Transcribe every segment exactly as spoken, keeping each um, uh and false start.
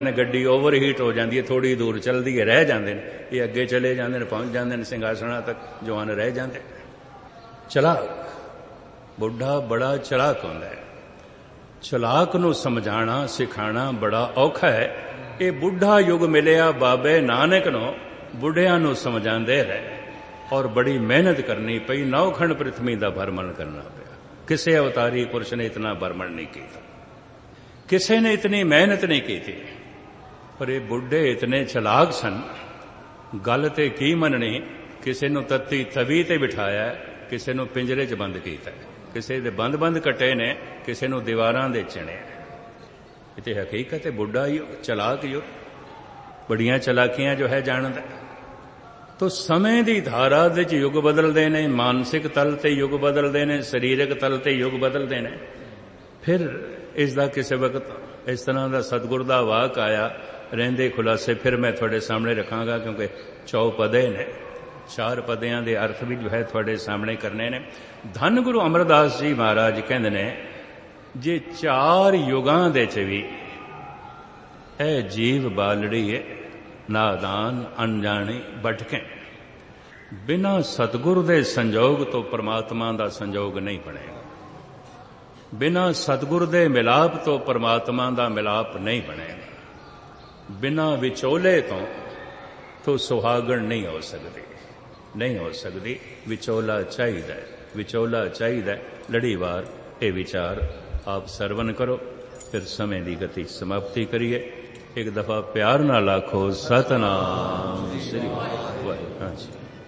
ਗੱਡੀ over heat ਹੋ ਜਾਂਦੀ ਹੈ, ਥੋੜੀ ਦੂਰ ਚੱਲਦੀ ਹੈ, ਰਹਿ ਜਾਂਦੇ ਨੇ। ਇਹ ਅੱਗੇ ਚਲੇ ਜਾਂਦੇ ਨੇ, ਪਹੁੰਚ ਜਾਂਦੇ ਨੇ ਸਿੰਘਾਸਣਾ ਤੱਕ, ਜਵਾਨ ਰਹਿ ਜਾਂਦੇ। ਚਲਾਕ ਬੁੱਢਾ ਬੜਾ ਚਲਾਕ ਹੁੰਦਾ ਹੈ। ਚਲਾਕ ਨੂੰ ਸਮਝਾਣਾ ਸਿਖਾਣਾ ਬੜਾ ਔਖਾ ਹੈ। ਇਹ ਬੁੱਢਾ ਯੁੱਗ ਮਿਲਿਆ ਬਾਬੇ ਨਾਨਕ ਨੂੰ, ਬੁੱਢਿਆਂ ਨੂੰ ਸਮਝਾਉਂਦੇ ਰਹੇ ਔਰ ਬੜੀ ਮਿਹਨਤ ਕਰਨੀ ਪਈ। ਨੌਖੰਡ ਪ੍ਰਿਥਵੀ ਦਾ ਭਰਮਣ ਕਰਨਾ ਪਿਆ। ਕਿਸੇ ਅਵਤਾਰੀ ਪੁਰਸ਼ ਨੇ ਇਤਨਾ ਭਰਮਣ ਨਹੀਂ ਕੀਤਾ, ਕਿਸੇ ਨੇ ਇਤਨੀ ਮਿਹਨਤ ਨਹੀਂ ਕੀਤੀ। ਪਰ ਇਹ ਬੁੱਢੇ ਇਤਨੇ ਚਲਾਕ ਸਨ, ਗੱਲ ਤੇ ਕੀ ਮੰਨਣੀ। ਕਿਸੇ ਨੂੰ ਤੱਤੀ ਤਵੀ ਤੇ ਬਿਠਾਇਆ, ਕਿਸੇ ਨੂੰ ਪਿੰਜਰੇ 'ਚ ਬੰਦ ਕੀਤਾ, ਕਿਸੇ ਦੇ ਬੰਦ ਬੰਦ ਕੱਟੇ ਨੇ, ਕਿਸੇ ਨੂੰ ਦੀਵਾਰਾਂ ਦੇ ਚਿਣੇ। ਇਹ ਤੇ ਹਕੀਕਤ ਹੈ। ਬੁੱਢਾ ਯੁੱਗ, ਚਲਾਕ ਯੁੱਗ, ਬੜੀਆਂ ਚਲਾਕੀਆਂ ਜੋ ਹੈ ਜਾਣਦਾ। ਤੋ ਸਮੇਂ ਦੀ ਧਾਰਾ ਦੇ 'ਚ ਯੁੱਗ ਬਦਲਦੇ ਨੇ, ਮਾਨਸਿਕ ਤਲ ਤੇ ਯੁੱਗ ਬਦਲਦੇ ਨੇ, ਸਰੀਰਕ ਤਲ ਤੇ ਯੁੱਗ ਬਦਲਦੇ ਨੇ। ਫਿਰ ਇਸ ਦਾ ਕਿਸੇ ਵਕਤ ਇਸ ਤਰ੍ਹਾਂ ਦਾ ਸਤਿਗੁਰ ਦਾ ਵਾਕ ਆਇਆ, ਰਹਿੰਦੇ ਖੁਲਾਸੇ ਫਿਰ ਮੈਂ ਤੁਹਾਡੇ ਸਾਹਮਣੇ ਰੱਖਾਂਗਾ, ਕਿਉਂਕਿ ਚੌਪਦੇ ਨੇ, ਚਾਰ ਪਦਿਆਂ ਦੇ ਅਰਥ ਵੀ ਜੋ ਹੈ ਤੁਹਾਡੇ ਸਾਹਮਣੇ ਕਰਨੇ ਨੇ। ਧੰਨ ਗੁਰੂ ਅਮਰਦਾਸ ਜੀ ਮਹਾਰਾਜ ਕਹਿੰਦੇ ਨੇ, ਜੇ ਚਾਰ ਯੁਗਾਂ ਦੇ 'ਚ ਵੀ ਇਹ ਜੀਵ ਬਾਲੜੀ ਹੈ, ਨਾਦਾਨ ਅਣਜਾਣੀ ਭਟਕੇ, ਬਿਨਾਂ ਸਤਿਗੁਰ ਦੇ ਸੰਜੋਗ ਤੋਂ ਪਰਮਾਤਮਾ ਦਾ ਸੰਜੋਗ ਨਹੀਂ ਬਣੇਗਾ। ਬਿਨਾਂ ਸਤਿਗੁਰ ਦੇ ਮਿਲਾਪ ਤੋਂ ਪਰਮਾਤਮਾ ਦਾ ਮਿਲਾਪ ਨਹੀਂ ਬਣੇਗਾ। ਬਿਨਾਂ ਵਿਚੋਲੇ ਤੋਂ ਤੋਂ ਸੁਹਾਗਣ ਨਹੀਂ ਹੋ ਸਕਦੀ, ਨਹੀਂ ਹੋ ਸਕਦੀ। ਵਿਚੋਲਾ ਚਾਹੀਦਾ, ਵਿਚੋਲਾ ਚਾਹੀਦਾ। ਲੜੀਵਾਰ ਇਹ ਵਿਚਾਰ ਆਪ ਸਰਵਨ ਕਰੋ, ਫਿਰ ਸਮੇਂ ਦੀ ਗਤੀ ਸਮਾਪਤੀ ਕਰੀਏ। ਇੱਕ ਦਫਾ ਪਿਆਰ ਨਾਲ ਆਖੋ ਸਤਨਾਮ ਸ੍ਰੀ ਵਾਹਿਗੁਰੂ। ਹਾਂਜੀ,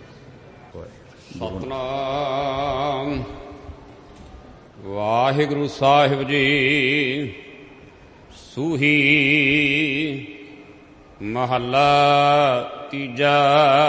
ਸਤਨਾਮ ਵਾਹਿਗੁਰੂ ਸਾਹਿਬ ਜੀ। ਸੂਹੀ ਮਹੱਲਾ ਤੀਜਾ।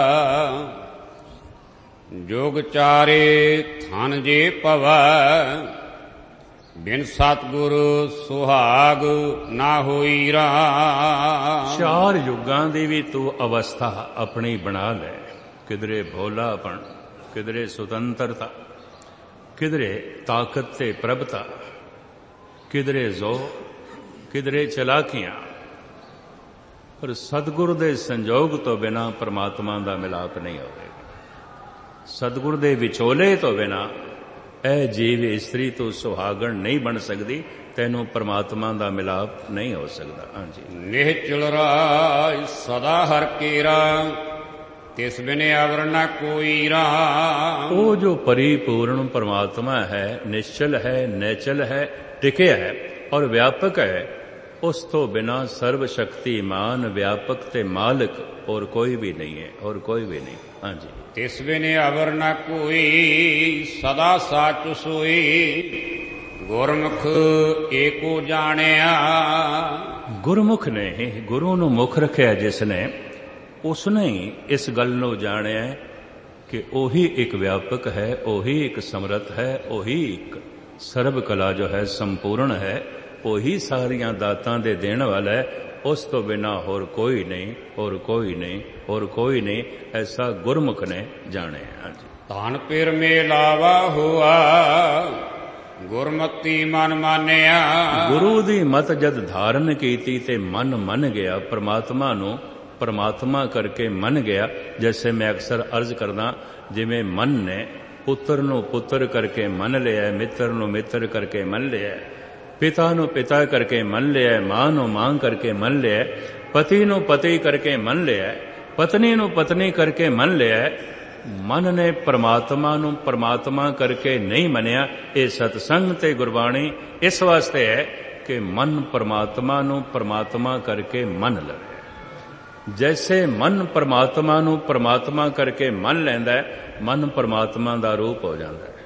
ਜੋਗ ਚਾਰੇ ਥਨ ਜੇ ਭਵੈ, ਬਿਨ ਸਤਿਗੁਰ ਸੁਹਾਗ ਨਾ ਹੋਈ ਰਾਮ। ਚਾਰ ਯੁੱਗਾਂ ਦੀ ਵੀ ਤੂੰ ਅਵਸਥਾ ਆਪਣੀ ਬਣਾ ਲੈ। ਕਿਧਰੇ ਭੋਲਾਪਣ, ਕਿਧਰੇ ਸੁਤੰਤਰਤਾ, ਕਿਧਰੇ ਤਾਕਤ ਤੇ ਪ੍ਰਭਤਾ, ਕਿਧਰੇ ਜ਼ੋਰ, ਕਿਧਰੇ ਚਲਾਕੀਆਂ। ਪਰ ਸਤਿਗੁਰ ਦੇ ਸੰਜੋਗ ਤੋਂ ਬਿਨਾਂ ਪਰਮਾਤਮਾ ਦਾ ਮਿਲਾਪ ਨਹੀਂ ਹੋਵੇਗਾ। ਸਤਿਗੁਰ ਦੇ ਵਿਚੋਲੇ ਤੋਂ ਬਿਨਾਂ ਇਹ ਜੀਵ ਇਸਤਰੀ ਤੋਂ ਸੁਹਾਗਣ ਨਹੀਂ ਬਣ ਸਕਦੀ। ਤੈਨੂੰ ਪਰਮਾਤਮਾ ਦਾ ਮਿਲਾਪ ਨਹੀਂ ਹੋ ਸਕਦਾ। ਹਾਂਜੀ। ਨਿਹਚਲ ਰਾਜ ਸਦਾ ਹਰ ਕੇਰਾ, ਤਿਸ ਬਿਨ ਅਵਰ ਨ ਕੋਈ ਰਾਮ। ਉਹ ਜੋ ਪਰਿਪੂਰਨ ਪਰਮਾਤਮਾ ਹੈ, ਨਿਸ਼ਚਲ ਹੈ, ਨੈਚਲ ਹੈ, ਟਿਕਿਆ ਹੈ ਔਰ ਵਿਆਪਕ ਹੈ, ਉਸ ਤੋਂ ਬਿਨਾਂ ਸਰਵ ਸ਼ਕਤੀਮਾਨ, ਵਿਆਪਕ ਤੇ ਮਾਲਕ ਹੋਰ ਕੋਈ ਵੀ ਨਹੀਂ ਹੈ, ਹੋਰ ਕੋਈ ਵੀ ਨਹੀਂ। ਹਾਂਜੀ। ਤਿਸ ਬਿਨ ਅਵਰ ਨ ਕੋਈ, ਸਦਾ ਸਾਚ ਸੋਈ, ਗੁਰਮੁਖ ਏਕੋ ਜਾਣਿਆ। ਗੁਰਮੁਖ ਨੇ, ਗੁਰੂ ਨੂੰ ਮੁਖ ਰੱਖਿਆ ਜਿਸ ਨੇ, ਉਸਨੇ ਹੀ ਇਸ ਗੱਲ ਨੂੰ ਜਾਣਿਆ ਕਿ ਉਹੀ ਇੱਕ ਵਿਆਪਕ ਹੈ, ਉਹੀ ਇੱਕ ਸਮਰੱਥ ਹੈ, ਉਹੀ ਇੱਕ ਸਰਬ ਕਲਾ ਜੋ ਹੈ ਸੰਪੂਰਨ ਹੈ, ਉਹੀ ਸਾਰੀਆਂ ਦਾਤਾਂ ਦੇ ਦੇਣ ਵਾਲਾ ਹੈ। ਉਸ ਤੋਂ ਬਿਨਾਂ ਹੋਰ ਕੋਈ ਨਹੀਂ, ਹੋਰ ਕੋਈ ਨਹੀਂ, ਹੋਰ ਕੋਈ ਨਹੀਂ। ਐਸਾ ਗੁਰਮੁਖ ਨੇ ਜਾਣਿਆ। ਹਾਂਜੀ। ਧਨ ਪਿਰ ਮੇਲਾਵਾ ਹੋਆ, ਗੁਰਮਤੀ ਮਨ ਮਾਨਿਆ। ਗੁਰੂ ਦੀ ਮਤ ਜਦ ਧਾਰਨ ਕੀਤੀ ਤੇ ਮਨ ਮੰਨ ਗਿਆ, ਪਰਮਾਤਮਾ ਨੂੰ ਪਰਮਾਤਮਾ ਕਰਕੇ ਮੰਨ ਗਿਆ। ਜੈਸੇ ਮੈਂ ਅਕਸਰ ਅਰਜ਼ ਕਰਦਾ, ਜਿਵੇਂ ਮਨ ਨੇ ਪੁੱਤਰ ਨੂੰ ਪੁੱਤਰ ਕਰਕੇ ਮੰਨ ਲਿਆ, ਮਿੱਤਰ ਨੂੰ ਮਿੱਤਰ ਕਰਕੇ ਮੰਨ ਲਿਆ, ਪਿਤਾ ਨੂੰ ਪਿਤਾ ਕਰਕੇ ਮੰਨ ਲਿਆ, ਮਾਂ ਨੂੰ ਮਾਂ ਕਰਕੇ ਮੰਨ ਲਿਆ, ਪਤੀ ਨੂੰ ਪਤੀ ਕਰਕੇ ਮੰਨ ਲਿਆ, ਪਤਨੀ ਨੂੰ ਪਤਨੀ ਕਰਕੇ ਮੰਨ ਲਿਆ। ਮਨ ਨੇ ਪਰਮਾਤਮਾ ਨੂੰ ਪਰਮਾਤਮਾ ਕਰਕੇ ਨਹੀਂ ਮੰਨਿਆ। ਇਹ ਸਤਸੰਗ ਤੇ ਗੁਰਬਾਣੀ ਇਸ ਵਾਸਤੇ ਹੈ ਕਿ ਮਨ ਪਰਮਾਤਮਾ ਨੂੰ ਪਰਮਾਤਮਾ ਕਰਕੇ ਮੰਨ ਲਵੇ। ਜੈਸੇ ਮਨ ਪਰਮਾਤਮਾ ਨੂੰ ਪਰਮਾਤਮਾ ਕਰਕੇ ਮੰਨ ਲੈਂਦਾ ਹੈ, ਮਨ ਪਰਮਾਤਮਾ ਦਾ ਰੂਪ ਹੋ ਜਾਂਦਾ ਹੈ,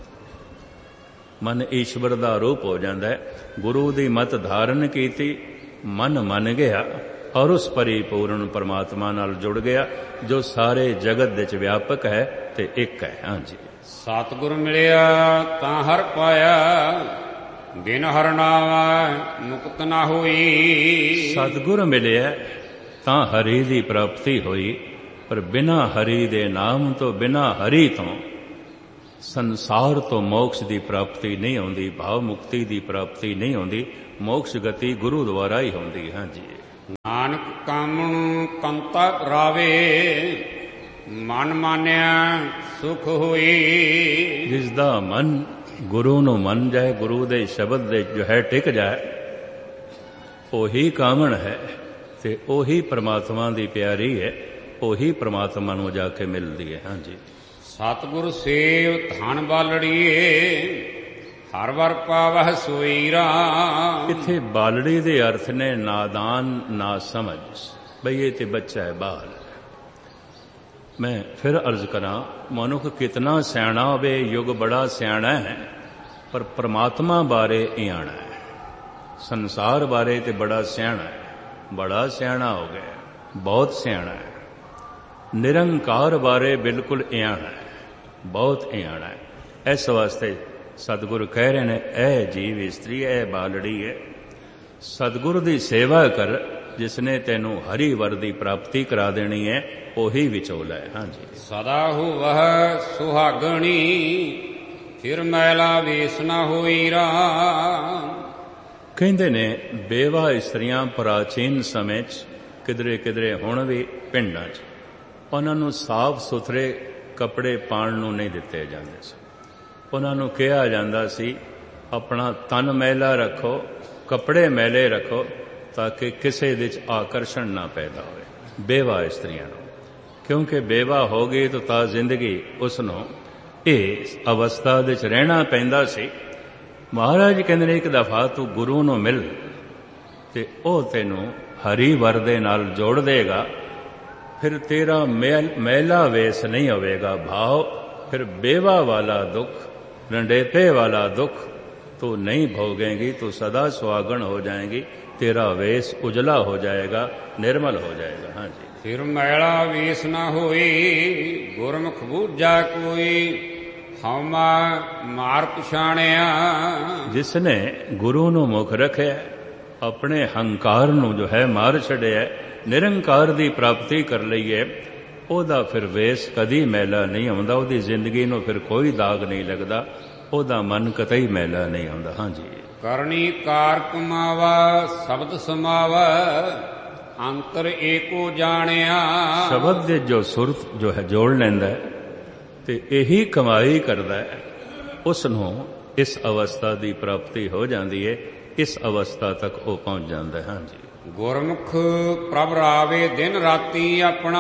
ਮਨ ਈਸ਼ਵਰ ਦਾ ਰੂਪ ਹੋ ਜਾਂਦਾ ਹੈ। ਗੁਰੂ ਦੀ ਮਤ ਧਾਰਨ ਕੀਤੀ, ਮਨ ਮੰਨ ਗਿਆ ਔਰ ਉਸ ਪਰਿਪੂਰਨ ਪਰਮਾਤਮਾ ਨਾਲ ਜੁੜ ਗਿਆ, ਜੋ ਸਾਰੇ ਜਗਤ ਵਿੱਚ ਵਿਆਪਕ ਹੈ ਤੇ ਇੱਕ ਹੈ। ਹਾਂਜੀ। ਸਤਿਗੁਰ ਮਿਲਿਆ ਤਾਂ ਹਰ ਪਾਇਆ, ਬਿਨ ਹਰਿ ਨਾਮ ਮੁਕਤ ਨਾ ਹੋਈ। ਸਤਿਗੁਰ ਮਿਲਿਆ ਤਾਂ ਹਰੀ ਦੀ ਪ੍ਰਾਪਤੀ ਹੋਈ, ਪਰ ਬਿਨਾਂ ਹਰੀ ਦੇ ਨਾਮ ਤੋਂ, ਬਿਨਾਂ ਹਰੀ ਤੋਂ ਸੰਸਾਰ ਤੋਂ ਮੋਕਸ਼ ਦੀ ਪ੍ਰਾਪਤੀ ਨਹੀਂ ਹੁੰਦੀ, ਭਾਵ ਮੁਕਤੀ ਦੀ ਪ੍ਰਾਪਤੀ ਨਹੀਂ ਹੁੰਦੀ। ਮੋਕਸ਼ ਗਤੀ ਗੁਰੂ ਦੁਆਰਾ ਹੀ ਹੁੰਦੀ। ਹਾਂਜੀ। ਨਾਨਕ ਕਾਮਣੁ ਕੰਤਾ ਰਾਵੇ, ਮਨ ਮਾਨਿਆ ਸੁਖ ਹੋਈ। ਜਿਸ ਦਾ ਮਨ ਗੁਰੂ ਨੂੰ ਮੰਨ ਜਾਏ, ਗੁਰੂ ਦੇ ਸ਼ਬਦ ਦੇ ਜੋ ਹੈ ਟਿਕ ਜਾਏ, ਉਹੀ ਕਾਮਣ ਹੈ ਤੇ ਉਹੀ ਪ੍ਰਮਾਤਮਾ ਦੀ ਪਿਆਰੀ ਹੈ, ਉਹੀ ਪ੍ਰਮਾਤਮਾ ਨੂੰ ਜਾ ਕੇ ਮਿਲਦੀ ਹੈ। ਹਾਂਜੀ। ਸਤਿਗੁਰ ਸੇਵ ਧਨ ਬਾਲੜੀਏ, ਹਰ ਵਰ ਪਾਵਹਿ ਸੋਈ ਰਾਮ। ਇੱਥੇ ਬਾਲੜੀ ਦੇ ਅਰਥ ਨੇ ਨਾਦਾਨ, ਨਾ ਸਮਝ, ਬਈ ਇਹ ਤੇ ਬੱਚਾ ਹੈ, ਬਾਲ। ਮੈਂ ਫਿਰ ਅਰਜ਼ ਕਰਾਂ, ਮਨੁੱਖ ਕਿਤਨਾ ਸਿਆਣਾ ਹੋਵੇ, ਯੁੱਗ ਬੜਾ ਸਿਆਣਾ ਹੈ, ਪਰ ਪ੍ਰਮਾਤਮਾ ਬਾਰੇ ਇਆਣਾ ਹੈ। ਸੰਸਾਰ ਬਾਰੇ ਤੇ ਬੜਾ ਸਿਆਣਾ ਹੈ, ਬੜਾ ਸਿਆਣਾ ਹੋ ਗਿਆ, ਬਹੁਤ ਸਿਆਣਾ ਹੈ। ਨਿਰੰਕਾਰ ਬਾਰੇ ਬਿਲਕੁਲ ਇਆਣਾ ਹੈ, ਬਹੁਤ ਇਆਣਾ ਹੈ। ਇਸ ਵਾਸਤੇ ਸਤਿਗੁਰੂ ਕਹਿ ਰਹੇ ਨੇ, ਇਹ ਜੀਵ ਇਸਤਰੀ, ਇਹ ਬਾਲੜੀ ਹੈ, ਸਤਿਗੁਰੂ ਦੀ ਸੇਵਾ ਕਰ, ਜਿਸਨੇ ਤੈਨੂੰ ਹਰੀ ਵਰ ਦੀ ਪ੍ਰਾਪਤੀ ਕਰਾ ਦੇਣੀ ਹੈ, ਉਹੀ ਵਿਚੋਲਾ ਹੈ। ਹਾਂਜੀ। ਸਦਾ ਹੋਵਹਿ ਸੁਹਾਗਣੀ, ਫਿਰ ਮੈਲਾ ਵੇਸ ਨਾ ਹੋਈ ਰਾਮ। ਕਹਿੰਦੇ ਨੇ ਬੇਵਾ ਇਸਤਰੀਆਂ ਪ੍ਰਾਚੀਨ ਸਮੇਂ 'ਚ ਕਿਧਰੇ ਕਿਧਰੇ ਹੁਣ ਵੀ ਪਿੰਡਾਂ 'ਚ ਉਹਨਾਂ ਨੂੰ ਸਾਫ਼ ਸੁਥਰੇ ਕੱਪੜੇ ਪਾਉਣ ਨੂੰ ਨਹੀਂ ਦਿੱਤੇ ਜਾਂਦੇ ਸੀ। ਉਹਨਾਂ ਨੂੰ ਕਿਹਾ ਜਾਂਦਾ ਸੀ, ਆਪਣਾ ਤਨ ਮੈਲਾ ਰੱਖੋ, ਕੱਪੜੇ ਮੈਲੇ ਰੱਖੋ, ਤਾਂ ਕਿ ਕਿਸੇ ਦੇ 'ਚ ਆਕਰਸ਼ਣ ਨਾ ਪੈਦਾ ਹੋਵੇ ਬੇਵਾ ਇਸਤਰੀਆਂ ਨੂੰ। ਕਿਉਂਕਿ ਬੇਵਾ ਹੋ ਗਈ ਤਾਂ ਤਾਂ ਜ਼ਿੰਦਗੀ ਉਸ ਨੂੰ ਇਸ ਅਵਸਥਾ ਦੇ 'ਚ ਰਹਿਣਾ ਪੈਂਦਾ ਸੀ। ਮਹਾਰਾਜ ਕਹਿੰਦੇ ਨੇ, ਇੱਕ ਦਫਾ ਤੂੰ ਗੁਰੂ ਨੂੰ ਮਿਲ ਤੇ ਉਹ ਤੈਨੂੰ ਹਰੀ ਵਰ ਦੇ ਨਾਲ ਜੋੜ ਦੇਗਾ, ਫਿਰ ਤੇਰਾ ਮੈਲਾ ਵੇਸ ਨਹੀਂ ਹੋਵੇਗਾ ਭਾਵ, ਫਿਰ ਬੇਵਾ ਵਾਲਾ ਦੁੱਖ, ਰੰਡੇਪੇ ਵਾਲਾ ਦੁੱਖ ਤੂੰ ਨਹੀਂ ਭੋਗेंगी, ਤੂੰ ਸਦਾ ਸੁਹਾਗਣ ਹੋ ਜਾਏਗੀ, ਤੇਰਾ ਵੇਸ ਉਜਲਾ ਹੋ ਜਾਏਗਾ, ਨਿਰਮਲ ਹੋ ਜਾਏਗਾ। ਹਾਂਜੀ। ਫਿਰ ਮੈਲਾ ਵੇਸ ਨਾ ਹੋਈ, ਗੁਰਮੁਖ ਬੂਝਾ ਕੋਈ, ਹਉਮਾ ਮਾਰ ਪਛਾਣਿਆ। ਜਿਸਨੇ ਗੁਰੂ ਨੂੰ ਮੁਖ ਰੱਖਿਆ, ਆਪਣੇ ਹੰਕਾਰ ਨੂੰ ਜੋ ਹੈ ਮਾਰ ਛੱਡਿਆ, ਨਿਰੰਕਾਰ ਦੀ ਪ੍ਰਾਪਤੀ ਕਰ ਲਈ ਹੈ, ਉਹਦਾ ਫਿਰ ਵੇਸ ਕਦੀ ਮੈਲਾ ਨਹੀਂ ਆਉਂਦਾ, ਉਹਦੀ ਜ਼ਿੰਦਗੀ ਨੂੰ ਫਿਰ ਕੋਈ ਦਾਗ ਨਹੀਂ ਲੱਗਦਾ, ਉਹਦਾ ਮਨ ਕਤਈ ਮੈਲਾ ਨਹੀਂ ਆਉਂਦਾ। ਹਾਂਜੀ। ਕਰਨੀ ਕਾਰ ਕਮਾਵਾ, ਸ਼ਬਦ ਸਮਾਵਾ, ਅੰਤਰ ਏਕੋ ਜਾਣਿਆ। ਸ਼ਬਦ ਦੇ ਜੋ ਸੁਰਤ ਜੋ ਹੈ ਜੋੜ ਲੈਂਦਾ ਹੈ ਤੇ ਇਹੀ ਕਮਾਈ ਕਰਦਾ ਹੈ, ਉਸ ਨੂੰ ਇਸ ਅਵਸਥਾ ਦੀ ਪ੍ਰਾਪਤੀ ਹੋ ਜਾਂਦੀ ਹੈ, ਇਸ ਅਵਸਥਾ ਤੱਕ ਉਹ ਪਹੁੰਚ ਜਾਂਦਾ ਹੈ। ਹਾਂਜੀ। ਗੁਰਮੁਖ ਪ੍ਰਭ ਰਾਵੇ ਦਿਨ ਰਾਤੀ, ਆਪਣਾ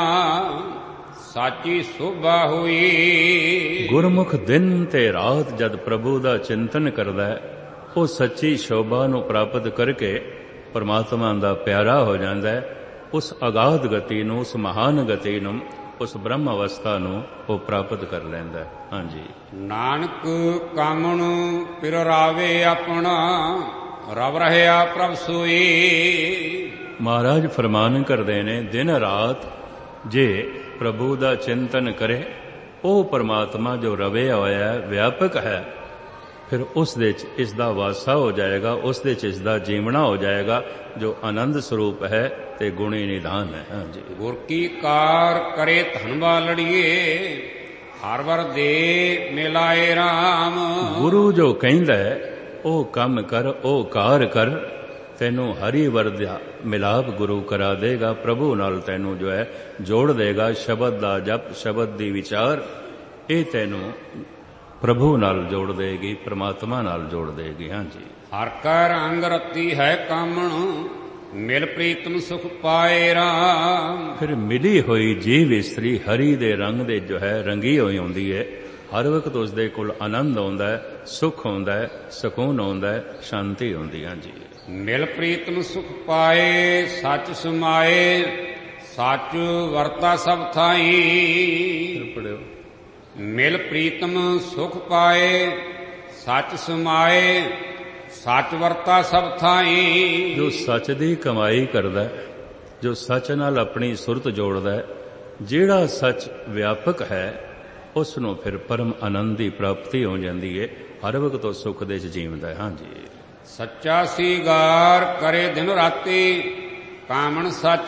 ਸਾਚੀ ਸੋਭਾ ਹੋਈ। ਗੁਰਮੁਖ ਦਿਨ ਤੇ ਰਾਤ ਜਦ ਪ੍ਰਭੂ ਦਾ ਚਿੰਤਨ ਕਰਦਾ ਹੈ, ਉਹ ਸੱਚੀ ਸ਼ੋਭਾ ਨੂੰ ਪ੍ਰਾਪਤ ਕਰਕੇ ਪਰਮਾਤਮਾ ਦਾ ਪਿਆਰਾ ਹੋ ਜਾਂਦਾ ਹੈ। ਉਸ ਅਗਾਧ ਗਤੀ ਨੂੰ, ਉਸ ਮਹਾਨ ਗਤੀ ਨੂੰ, ਉਸ ਬ੍ਰਹਮ ਅਵਸਥਾ ਨੂੰ ਉਹ ਪ੍ਰਾਪਤ ਕਰ ਲੈਂਦਾ ਹੈ। ਹਾਂਜੀ। ਨਾਨਕ ਕਾਮਣ ਪਿਰ ਰਾਵੇ, ਆਪਣਾ ਰਵ ਰਹਿਆ ਪ੍ਰਭ ਸੋਈ। ਮਹਾਰਾਜ ਫਰਮਾਨ ਕਰਦੇ ਨੇ, ਦਿਨ ਰਾਤ ਜੇ ਪ੍ਰਭੂ ਦਾ ਚਿੰਤਨ ਕਰੇ, ਉਹ ਪਰਮਾਤਮਾ ਜੋ ਰਵਿਆ ਹੋਇਆ ਹੈ, ਵਿਆਪਕ ਹੈ, ਫਿਰ ਉਸ ਦੇ 'ਚ ਇਸ ਦਾ ਵਾਸਾ ਹੋ ਜਾਏਗਾ, ਉਸ ਦੇ 'ਚ ਇਸ ਦਾ ਜੀਵਣਾ ਹੋ ਜਾਏਗਾ, ਜੋ ਆਨੰਦ ਸਰੂਪ ਹੈ ਤੇ ਗੁਣੀ ਨਿਧਾਨ ਹੈ। ਹਾਂਜੀ। ਗੁਰ ਕੀ ਕਾਰ ਕਰੇ ਧਨ ਬਾਲੜੀਏ, ਹਰ ਵਰ ਦੇ ਮਿਲਾਏ ਰਾਮ। ਗੁਰੂ ਜੋ ਕਹਿੰਦਾ ਹੈ ਉਹ ਕੰਮ ਕਰ, ਉਹ ਕਾਰ ਕਰ, ਤੈਨੂੰ ਹਰੀ ਵਰ ਦਾ ਮਿਲਾਪ ਗੁਰੂ ਕਰਾ ਦੇਗਾ, ਪ੍ਰਭੂ ਨਾਲ ਤੈਨੂੰ ਜੋ ਹੈ ਜੋੜ ਦੇਗਾ। ਸ਼ਬਦ ਦਾ ਜਪ, ਸ਼ਬਦ ਦੀ ਵਿਚਾਰ, ਇਹ ਤੈਨੂੰ ਪ੍ਰਭੂ ਨਾਲ ਜੋੜ ਦੇਗੀ, ਪ੍ਰਮਾਤਮਾ ਨਾਲ ਜੋੜ ਦੇਗੀ। ਹਾਂਜੀ। ਹਰ ਕਾ ਰੰਗ ਰਤੀ ਹੈ ਕਾਮਣ, ਮਿਲ ਪ੍ਰੀਤਮ ਸੁਖ ਪਾਏ ਰਾਮ। ਫਿਰ ਮਿਲੀ ਹੋਈ ਜੀਵ ਇਸਤਰੀ ਹਰੀ ਦੇ ਰੰਗ ਦੇ ਜੋ ਹੈ ਰੰਗੀ ਹੋਈ ਹੁੰਦੀ ਹੈ, ਹਰ ਵਕਤ ਉਸ ਦੇ ਕੋਲ ਆਨੰਦ ਆਉਂਦਾ ਹੈ, ਸੁਖ ਆਉਂਦਾ ਹੈ, ਸਕੂਨ ਆਉਂਦਾ ਹੈ, ਸ਼ਾਂਤੀ ਹੁੰਦੀ ਹੈ। ਹਾਂਜੀ। ਮਿਲ ਪ੍ਰੀਤਮ ਸੁਖ ਪਾਏ, ਸੱਚ ਸਮਾਏ, ਸੱਚ ਵਰਤਾ ਸਭ ਥਾਈ। ਪੜਿਓ। ਮਿਲ ਪ੍ਰੀਤਮ ਸੁਖ ਪਾਏ, ਸੱਚ ਸਮਾਏ, ਸੱਚ ਵਰਤਾ ਸਭ ਥਾਈ। ਜੋ ਸੱਚ ਦੀ ਕਮਾਈ ਕਰਦਾ, ਜੋ ਸੱਚ ਨਾਲ ਆਪਣੀ ਸੁਰਤ ਜੋੜਦਾ, ਜਿਹੜਾ ਸੱਚ ਵਿਆਪਕ ਹੈ, ਉਸ ਨੂੰ ਫਿਰ ਪਰਮ ਆਨੰਦ ਦੀ ਪ੍ਰਾਪਤੀ ਹੋ ਜਾਂਦੀ ਹੈ, ਹਰ ਵਕਤ ਉਹ ਸੁਖ ਦੇ 'ਚ ਜੀਵਦਾ ਹੈ। ਹਾਂਜੀ। ਸੱਚਾ ਸੀਗਾਰ ਕਰੇ ਦਿਨ ਰਾਤੀ, ਕਾਮਣ ਸੱਚ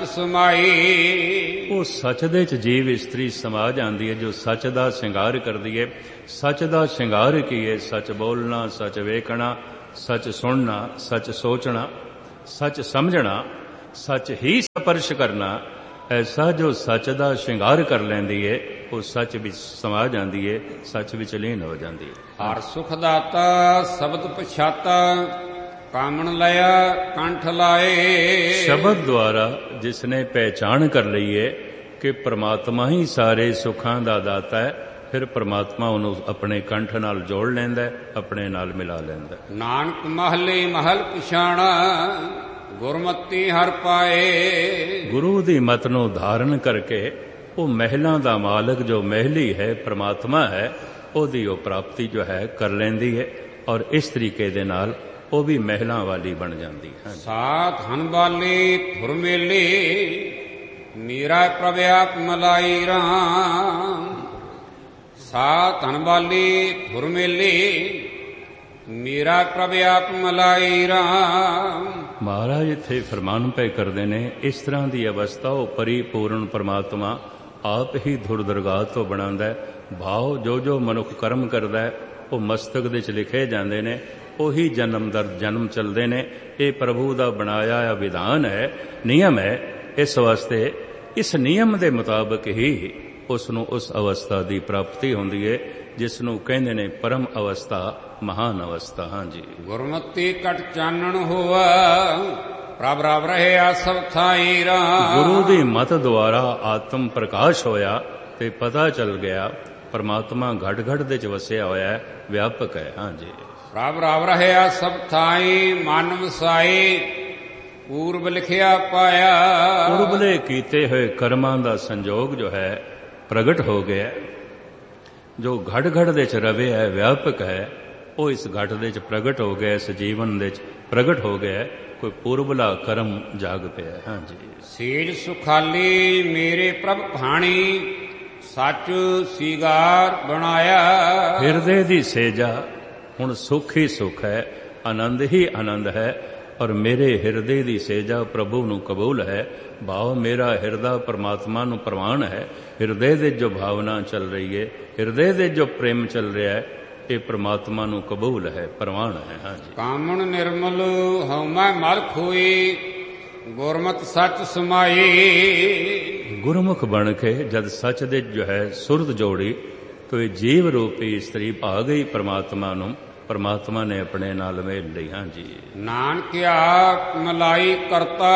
ਸਮਾਈ। ਉਹ ਸੱਚ ਦੇ 'ਚ ਜੀਵ ਇਸਤਰੀ ਸਮਾ ਜਾਂਦੀ ਹੈ, ਜੋ ਸੱਚ ਦਾ ਸ਼ਿੰਗਾਰ ਕਰਦੀ ਹੈ। ਸੱਚ ਦਾ ਸ਼ਿੰਗਾਰ ਕੀ ਹੈ? ਸੱਚ ਬੋਲਣਾ, ਸੱਚ ਵੇਖਣਾ, ਸੱਚ ਸੁਣਨਾ, ਸੱਚ ਸੋਚਣਾ, ਸੱਚ ਸਮਝਣਾ, ਸੱਚ ਹੀ ਸਪਰਸ਼ ਕਰਨਾ, ਐਸਾ ਜੋ ਸੱਚ ਦਾ ਸ਼ਿੰਗਾਰ ਕਰ ਲੈਂਦੀ ਏ, ਉਹ ਸੱਚ ਵਿੱਚ ਸਮਾ ਜਾਂਦੀ ਏ, ਸੱਚ ਵਿੱਚ ਲੀਨ ਹੋ ਜਾਂਦੀ ਏ। ਹਰ ਸੁਖ ਦਾਤਾ ਸ਼ਬਦ ਪਛਾਤਾ, ਕਾਮਣ ਲਿਆ ਕੰਠ ਲਾਏ। ਸ਼ਬਦ ਦੁਆਰਾ ਜਿਸ ਨੇ ਪਹਿਚਾਣ ਕਰ ਲਈ ਏ ਕਿ ਪ੍ਰਮਾਤਮਾ ਹੀ ਸਾਰੇ ਸੁੱਖਾਂ ਦਾ ਦਾਤਾ ਹੈ, ਫਿਰ ਪ੍ਰਮਾਤਮਾ ਉਹਨੂੰ ਆਪਣੇ ਕੰਠ ਨਾਲ ਜੋੜ ਲੈਂਦਾ, ਆਪਣੇ ਨਾਲ ਮਿਲਾ ਲੈਂਦਾ। ਨਾਨਕ ਮਹਲੇ ਮਹਲ ਪਛਾਣਾ, ਗੁਰਮਤੀ ਹਰ ਪਾਏ। ਗੁਰੂ ਦੀ ਮਤ ਨੂੰ ਧਾਰਨ ਕਰਕੇ ਉਹ ਮਹਿਲਾਂ ਦਾ ਮਾਲਕ ਜੋ ਮਹਿਲੀ ਹੈ, ਪ੍ਰਮਾਤਮਾ ਹੈ, ਉਹਦੀ ਉਹ ਪ੍ਰਾਪਤੀ ਜੋ ਹੈ ਕਰ ਲੈਂਦੀ ਹੈ, ਔਰ ਇਸ ਤਰੀਕੇ ਦੇ ਨਾਲ ਉਹ ਵੀ ਮਹਿਲਾਂ ਵਾਲੀ ਬਣ ਜਾਂਦੀ ਹੈ। ਸਾਥ ਹਨ ਬਾਲੇ ਧੁਰ ਮੇਲੇ, ਮੀਰਾ ਪ੍ਰਭ ਆਪ ਮਲਾਈ ਰਾਮ। ਸਾਥ ਹਨ ਬਾਲੇ ਧੁਰ ਮੇਲੇ, ਮੀਰਾ ਪ੍ਰਭ ਆਪ ਮਲਾਈ ਰਾਮ। ਮਹਾਰਾਜ ਇੱਥੇ ਫਰਮਾਨ ਪਏ ਕਰਦੇ ਨੇ, ਇਸ ਤਰ੍ਹਾਂ ਦੀ ਅਵਸਥਾ ਉਹ ਪਰਿਪੂਰਨ ਪਰਮਾਤਮਾ ਆਪ ਹੀ ਧੁਰ ਦਰਗਾਹ ਤੋਂ ਬਣਾਉਂਦਾ। ਭਾਵ ਜੋ ਜੋ ਮਨੁੱਖ ਕਰਮ ਕਰਦਾ ਹੈ ਉਹ ਮਸਤਕ ਦੇ ਚ ਲਿਖੇ ਜਾਂਦੇ ਨੇ, ਉਹੀ ਜਨਮ ਦਰ ਜਨਮ ਚੱਲਦੇ ਨੇ। ਇਹ ਪ੍ਰਭੂ ਦਾ ਬਣਾਇਆ ਹੋਇਆ ਵਿਧਾਨ ਹੈ, ਨਿਯਮ ਹੈ। ਇਸ ਵਾਸਤੇ ਇਸ ਨਿਯਮ ਦੇ ਮੁਤਾਬਕ ਹੀ ਉਸ ਨੂੰ ਉਸ ਅਵਸਥਾ ਦੀ ਪ੍ਰਾਪਤੀ ਹੁੰਦੀ ਹੈ, ਜਿਸ ਨੂੰ ਕਹਿੰਦੇ ਨੇ ਪਰਮ ਅਵਸਥਾ, ਮਹਾਨ ਅਵਸਥਾ। ਹਾਂਜੀ, ਗੁਰਮਤਿ ਕਟ ਚਾਨਣ ਹੋਆ, ਪ੍ਰਭ ਰਬ ਰਹਿਆ ਸਭ ਥਾਈ ਰਾਮ। ਗੁਰੂ ਦੀ ਮਤ ਦੁਆਰਾ ਆਤਮ ਪ੍ਰਕਾਸ਼ ਹੋਇਆ ਤੇ ਪਤਾ ਚੱਲ ਗਿਆ ਪਰਮਾਤਮਾ ਘੜ ਘੜ ਦੇ ਚ ਵਸਿਆ ਹੋਇਆ ਹੈ, ਵਿਆਪਕ ਹੈ। ਹਾਂਜੀ, ਪ੍ਰਭ ਰਬ ਰਹਿਆ ਸਭ ਥਾਈ, ਮਨ ਵਸਾਈ ਪੂਰਬ ਲਿਖਿਆ ਪਾਇਆ। ਪੂਰਬਲੇ ਕੀਤੇ ਹੋਏ ਕਰਮਾਂ ਦਾ ਸੰਜੋਗ ਜੋ ਹੈ ਪ੍ਰਗਟ ਹੋ ਗਿਆ। ਜੋ ਘੜ ਘੜ ਦੇ ਚ ਰਵੇ ਹੈ, ਵਿਆਪਕ ਹੈ, ਉਹ ਇਸ ਘਟ ਦੇ ਚ ਪ੍ਰਗਟ ਹੋ ਗਿਆ, ਇਸ ਜੀਵਨ ਦੇ ਚ ਪ੍ਰਗਟ ਹੋ ਗਿਆ। ਕੋਈ ਪੂਰਬਲਾ ਕਰਮ ਜਾਗ ਪਿਆ। ਹਾਂਜੀ, ਸੇਜ ਸੁਖਾਲੀ ਮੇਰੇ ਪ੍ਰਭ ਭਾਣੀ, ਸੱਚ ਸੀਗਾਰ ਬਣਾਇਆ। ਹਿਰਦੇ ਦੀ ਸੇਜਾ ਹੁਣ ਸੁਖ ਹੀ ਸੁਖ ਹੈ, ਆਨੰਦ ਹੀ ਆਨੰਦ ਹੈ, ਔਰ ਮੇਰੇ ਹਿਰਦੇ ਦੀ ਸੇਜਾ ਪ੍ਰਭੂ ਨੂੰ ਕਬੂਲ ਹੈ। ਭਾਵ ਮੇਰਾ ਹਿਰਦਾ ਪਰਮਾਤਮਾ ਨੂੰ ਪ੍ਰਵਾਨ ਹੈ। ਹਿਰਦੇ ਦੇ ਜੋ ਭਾਵਨਾ ਚੱਲ ਰਹੀ ਹੈ, ਹਿਰਦੇ ਦੇ ਜੋ ਪ੍ਰੇਮ ਚੱਲ ਰਿਹਾ ਹੈ, ਇਹ ਪ੍ਰਮਾਤਮਾ ਨੂੰ ਕਬੂਲ ਹੈ, ਪ੍ਰਵਾਨ ਹੈ। ਹਾਂਜੀ, ਕਾਮਣ ਨਿਰਮਲ ਹਉਮੈ ਮਲ ਖੋਈ, ਗੁਰਮਤਿ ਸੱਚ ਸਮਾਈ। ਗੁਰਮੁਖ ਬਣ ਕੇ ਜਦ ਸੱਚ ਦੇ ਜੋ ਹੈ ਸੁਰਤ ਜੋੜੀ, ਤੋ ਇਹ ਜੀਵ ਰੂਪੀ ਇਸਤਰੀ ਭਾ ਗਈ ਪ੍ਰਮਾਤਮਾ ਨੂੰ, ਪ੍ਰਮਾਤਮਾ ਨੇ ਆਪਣੇ ਨਾਲ ਮੇਲ ਲਈ। ਹਾਂਜੀ, ਨਾਨਕ ਆਪ ਮਲਾਈ ਕਰਤਾ,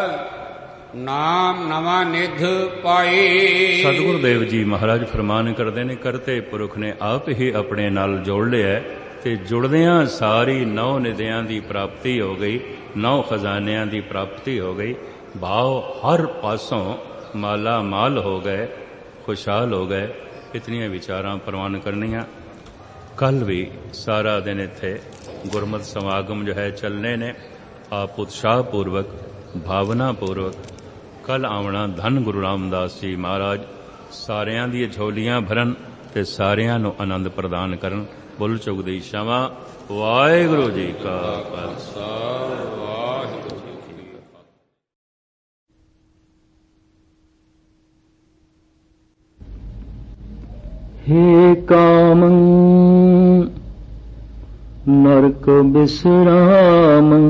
ਨਾਮ ਨਵਾਂ ਨਿਧ ਪਾਈ। ਸਤਿਗੁਰੂ ਦੇਵ ਜੀ ਮਹਾਰਾਜ ਫਰਮਾਨ ਕਰਦੇ ਨੇ, ਕਰਤੇ ਪੁਰਖ ਨੇ ਆਪ ਹੀ ਆਪਣੇ ਨਾਲ ਜੋੜ ਲਿਆ ਤੇ ਜੁੜਦਿਆਂ ਸਾਰੀ ਨੌ ਨਿਧੀਆਂ ਦੀ ਪ੍ਰਾਪਤੀ ਹੋ ਗਈ, ਨੌ ਖਜ਼ਾਨਿਆਂ ਦੀ ਪ੍ਰਾਪਤੀ ਹੋ ਗਈ। ਭਾਵ ਹਰ ਪਾਸੋਂ ਮਾਲਾ ਮਾਲ ਹੋ ਗਏ, ਖੁਸ਼ਹਾਲ ਹੋ ਗਏ। ਇਤਨੀਆਂ ਵਿਚਾਰਾਂ ਪ੍ਰਵਾਨ ਕਰਨੀਆਂ। ਕੱਲ ਵੀ ਸਾਰਾ ਦਿਨ ਇੱਥੇ ਗੁਰਮਤਿ ਸਮਾਗਮ ਜੋ ਹੈ ਚੱਲਣੇ ਨੇ। ਆਪ ਉਤਸ਼ਾਹ ਪੂਰਵਕ, ਭਾਵਨਾ ਪੂਰਵਕ ਕੱਲ ਆਉਣਾ। ਧੰਨ ਗੁਰੂ ਰਾਮਦਾਸ ਜੀ ਮਹਾਰਾਜ ਸਾਰਿਆਂ ਦੀਆਂ ਝੋਲੀਆਂ ਭਰਨ ਤੇ ਸਾਰਿਆਂ ਨੂੰ ਆਨੰਦ ਪ੍ਰਦਾਨ ਕਰਨ। ਬੁੱਲ ਚੁੱਕ ਦੀ ਸ਼ਮਾ। ਵਾਹਿਗੁਰੂ ਜੀ ਕਾ ਖਾਲਸਾ, ਵਾਹਿਗੁਰੂ ਜੀ ਕੀ ਫਤਿਹ। ਹੇ ਕਾਮੰ ਨਰਕ ਬਿਸਰਾਮੰ,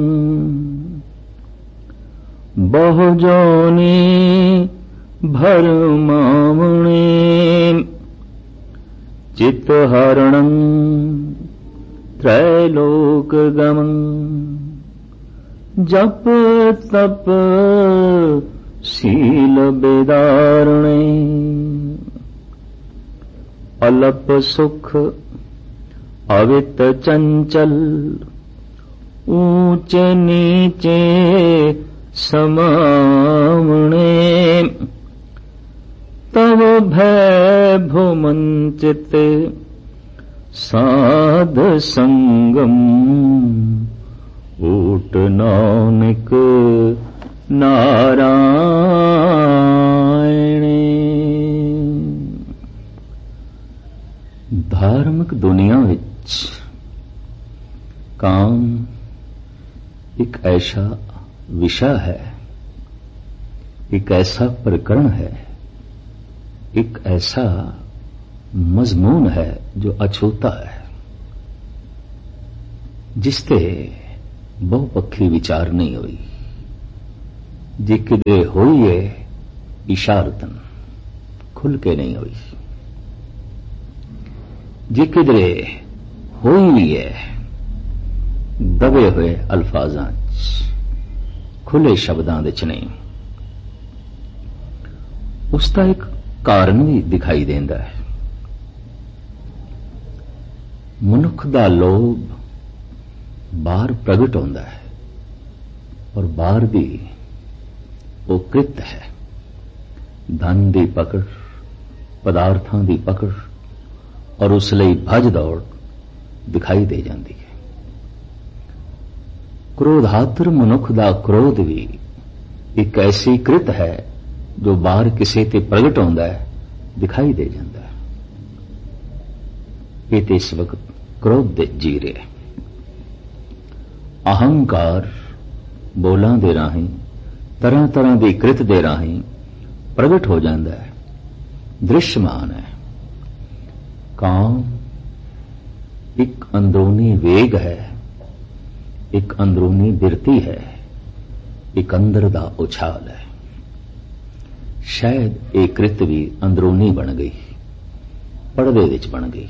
ਬਹੁ ਜੋਨੀ ਭਰਮਾਵਣੇ, ਚਿਤ ਹਰਣੰ ਤ੍ਰੈਲੋਕ ਗਮੰ, ਜਪ ਤਪ ਸੀਲ ਬੇਦਾਰਣੇ, ਅਲਪ ਸੁਖ ਅਵਿਤ ਚੰਚਲ, ਊਚੇ ਨੀਚੇ ਸਮਾਵਣੇ, ਤਵ ਭੈ ਭੁਮੰਚਿਤ ਸਾਧ ਸੰਗਮ, ਊਟ ਨਾਨਕ ਨਾਰਾਇਣੇ। ਧਾਰਮਿਕ ਦੁਨੀਆ ਵਿੱਚ ਕਾਮ ਇੱਕ ਐਸਾ ਵਿਸ਼ਾ ਹੈ, ਇੱਕ ਐਸਾ ਪ੍ਰਕਰਣ ਹੈ, ਇੱਕ ਐਸਾ ਮਜ਼ਮੂਨ ਹੈ ਜੋ ਅਛੂਤਾ ਹੈ, ਜਿਸ ਤੇ ਬਹੁਪੱਖੀ ਵਿਚਾਰ ਨਹੀਂ ਹੋਈ। जे किधरे हुई है इशारतन, खुल के नहीं हुई। जे किधरे हुई है दबे हुए अल्फाजां च, खुले शब्दां दे च नहीं। उसका एक कारण भी दिखाई देंदा है। मनुख दा लोभ बाहर प्रगट होंदा है और बाहर भी वो कृत है। धन दी पकड़, पदार्थां दी पकड़ और उस लई भज दौड़ दिखाई दे जाती है। क्रोधातुर मनुख दा क्रोध भी एक ऐसी कृत है जो बाहर किसी ते प्रगट होंदा है, दिखाई दे जाता है। ये ते इस वक्त क्रोध दे जी रहे। अहंकार बोलां दे राहीं, तरह तरह की कृत दे राहीं प्रगट हो जाता है, दृश्यमान है। काम एक अंदरूनी वेग है, एक अंदरूनी बिरती है, एक अंदर दा उछाल है। शायद एक कृत भी अंदरूनी बन गई, पर्दे विच बन गई।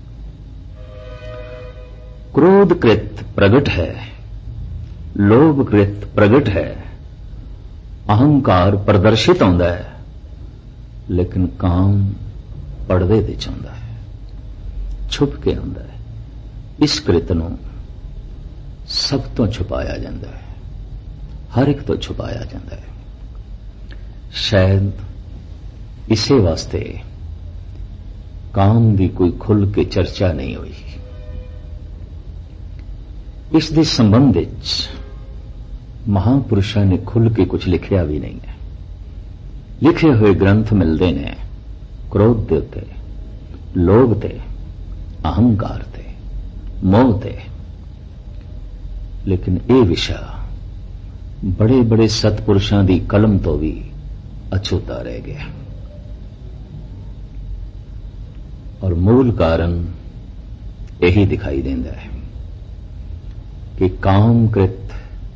क्रोध कृत प्रगट है, लोभ कृत प्रगट है, अहंकार प्रदर्शित होंदा है, लेकिन काम पर्दे विच आउंदा है, छुप के आउंदा है। इस कृत नूं सब तो छुपाया जाता है, हर एक तो छुपाया जाता है। शायद इसे वास्ते काम की कोई खुल के चर्चा नहीं हुई। इस दे संबंध विच महापुरुषों ने खुल के कुछ लिखिया भी नहीं है। लिखे हुए ग्रंथ मिलते हैं क्रोध दे उत्ते, लोभ ते, अहंकार ते, मोह ते, लेकिन ये विषय बड़े बड़े सतपुरुषों की कलम तो भी अछूता रह गया। और मूल कारण यही दिखाई देता है कि काम कृत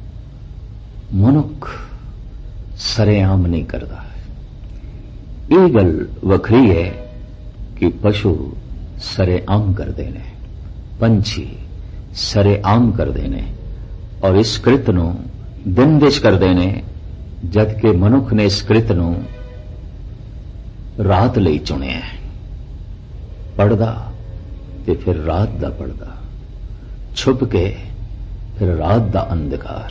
मनुख सरेआम नहीं करता। ये गल वखरी है कि पशु सरेआम करते ने, पंछी सरेआम करते ने, और इस कृत नूं दिन विच करते ने, जबकि मनुख ने इस कृत नूं रात लई चुनिया है। पढ़दा ते फिर रात दा पढ़दा, छुप के फिर रात दा अंधकार।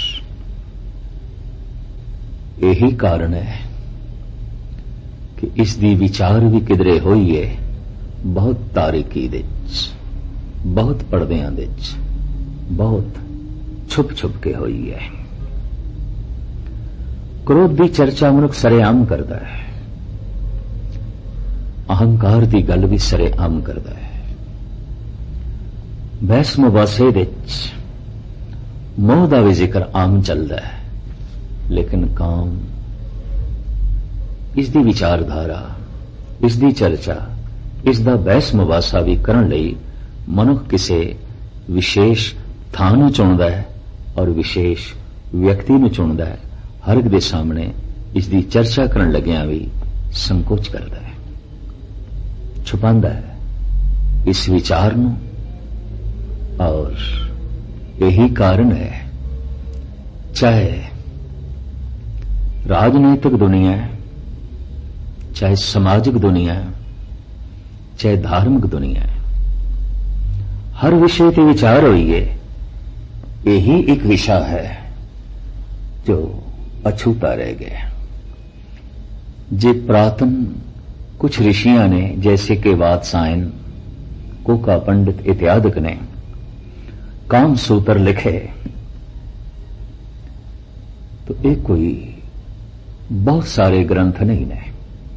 यही कारण है कि इसकी विचार भी किधरे हुई है बहुत तारीकी दे विच, बहुत पर्दियां दे विच, बहुत छुप छुप के हुई है। क्रोध की चर्चा मनुख सरेआम करता है, अहंकार की गल भी सरेआम करता है। बहस मुबासे विच मोह का भी जिक्र आम चलता है, लेकिन काम इसकी विचारधारा, इसकी चर्चा, इसका बहस मुबासा भी करने लई मनुख किसी विशेष थां नूं चुनदा है और विशेष व्यक्ति नूं चुनदा है। हर एक दे सामने इसकी चर्चा करन लग्या भी संकोच करता है, छुपांदा है इस विचार नूं। और यही कारण है, चाहे राजनीतिक दुनिया है, चाहे सामाजिक दुनिया है, चाहे धार्मिक दुनिया है, हर विषय पे विचार हुई है। यही एक विषय है जो अछूता रह गया। जे प्रातन कुछ ऋषियां ने, जैसे कि वात्सायन, कोका पंडित इत्यादि ने काम सूत्र लिखे, तो एक कोई बहुत सारे ग्रंथ नहीं ने,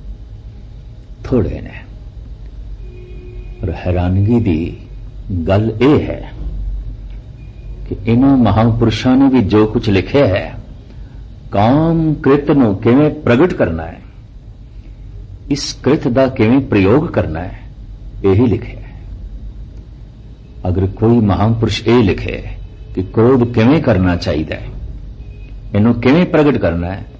थोड़े ने। और हैरानगी दी गल यह है कि इन्हों महापुरुषों ने भी जो कुछ लिखे है, काम कृत नूं किवें प्रगट करना है, इस कृत दा किवें प्रयोग करना है, यही लिखे है। अगर कोई महापुरुष ये लिखे कि क्रोध किवें करना चाहिए, ਇਹਨੂੰ ਕਿਵੇਂ ਪ੍ਰਗਟ ਕਰਨਾ ਹੈ,